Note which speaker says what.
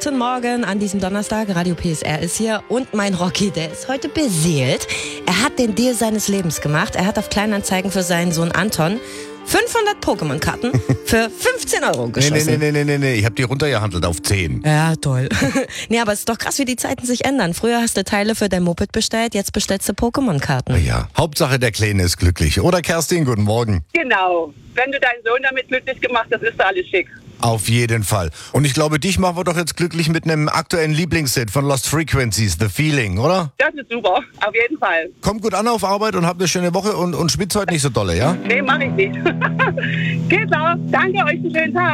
Speaker 1: Guten Morgen an diesem Donnerstag. Radio PSR ist hier und mein Rocky, der ist heute beseelt. Er hat den Deal seines Lebens gemacht. Er hat auf Kleinanzeigen für seinen Sohn Anton 500 Pokémon-Karten für 15 Euro geschossen.
Speaker 2: Nee. Ich hab die runtergehandelt auf 10.
Speaker 1: Ja, toll. Nee, aber es ist doch krass, wie die Zeiten sich ändern. Früher hast du Teile für dein Moped bestellt, jetzt bestellst du Pokémon-Karten.
Speaker 2: Ja, Hauptsache der Kleine ist glücklich. Oder Kerstin, guten Morgen.
Speaker 3: Genau. Wenn du deinen Sohn damit glücklich gemacht hast, ist alles schick.
Speaker 2: Auf jeden Fall. Und ich glaube, dich machen wir doch jetzt glücklich mit einem aktuellen Lieblingshit von Lost Frequencies, The Feeling, oder?
Speaker 3: Das ist super. Auf jeden Fall.
Speaker 2: Kommt gut an auf Arbeit und habt eine schöne Woche und schwitzt heute nicht so dolle, ja?
Speaker 3: Nee, mach ich nicht. Geht klar. Danke euch, einen schönen Tag.